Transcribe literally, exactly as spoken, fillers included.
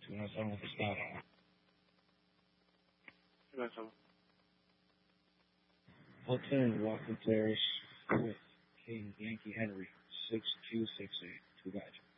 You know someone with a stop. You got someone. Lieutenant Walker Clarish with King Yankee Henry, six Q six eight. Two guys.